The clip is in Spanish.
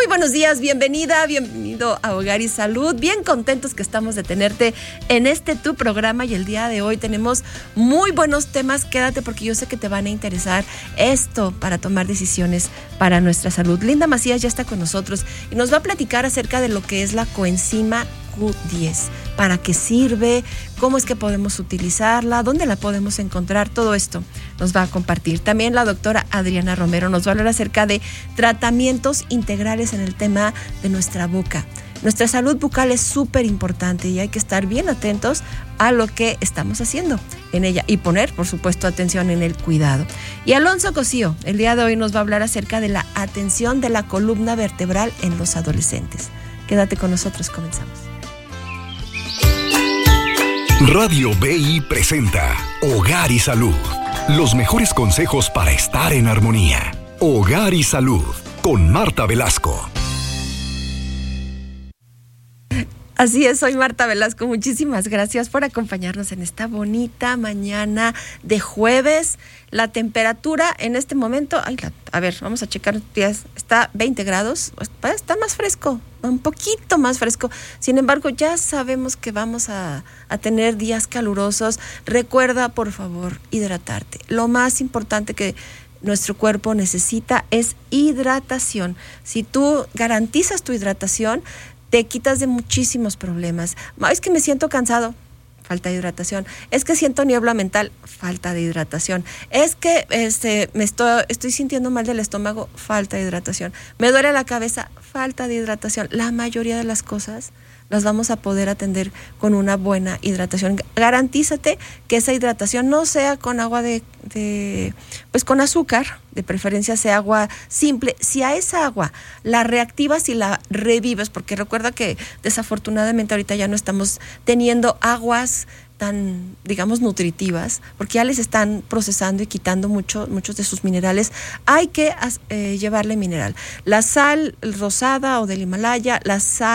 Muy buenos días, bienvenido a Hogar y Salud. Bien contentos que estamos de tenerte en este tu programa, y el día de hoy tenemos muy buenos temas. Quédate porque yo sé que te van a interesar esto para tomar decisiones para nuestra salud. Linda Macías ya está con nosotros y nos va a platicar acerca de lo que es la coenzima Q10, para qué sirve, cómo es que podemos utilizarla, dónde la podemos encontrar, todo esto nos va a compartir. También la doctora Adriana Romero nos va a hablar acerca de tratamientos integrales en el tema de nuestra boca. Nuestra salud bucal es súper importante y hay que estar bien atentos a lo que estamos haciendo en ella y poner, por supuesto, atención en el cuidado. Y Alonso Cosío, el día de hoy nos va a hablar acerca de la atención de la columna vertebral en los adolescentes. Quédate con nosotros, comenzamos. Radio BI presenta Hogar y Salud. Los mejores consejos para estar en armonía. Hogar y Salud con Marta Velasco. Así es, soy Marta Velasco. Muchísimas gracias por acompañarnos en esta bonita mañana de jueves. La temperatura en este momento, vamos a checar días, está 20 grados, está más fresco, un poquito más fresco. Sin embargo, ya sabemos que vamos a tener días calurosos. Recuerda, por favor, hidratarte. Lo más importante que nuestro cuerpo necesita es hidratación. Si tú garantizas tu hidratación, te quitas de muchísimos problemas. Es que me siento cansado, falta de hidratación. Es que siento niebla mental, falta de hidratación. Es que estoy sintiendo mal del estómago, falta de hidratación. Me duele la cabeza, falta de hidratación. La mayoría de las cosas las vamos a poder atender con una buena hidratación. Garantízate que esa hidratación no sea con agua pues con azúcar, de preferencia sea agua simple. Si a esa agua la reactivas y la revives, porque recuerda que desafortunadamente ahorita ya no estamos teniendo aguas tan, digamos, nutritivas, porque ya les están procesando y quitando muchos de sus minerales. Hay que llevarle mineral. La sal rosada o del Himalaya, la sal